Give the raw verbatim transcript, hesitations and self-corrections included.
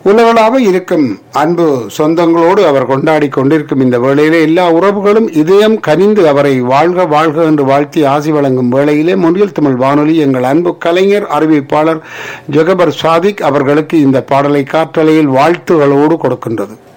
உலகளாக இருக்கும் அன்பு சொந்தங்களோடு அவர் கொண்டாடி கொண்டிருக்கும் இந்த வேளையிலே எல்லா உறவுகளும் இதயம் கனிந்து அவரை வாழ்க வாழ்க என்று வாழ்த்தி ஆசி வழங்கும் வேளையிலே முன்னில் தமிழ் வானொலி எங்கள் அன்பு கலைஞர் அறிவிப்பாளர் ஜகபர் சாதிக் அவர்களுக்கு இந்த பாடலை காற்றலையில் வாழ்த்துகளோடு கொடுக்கின்றது.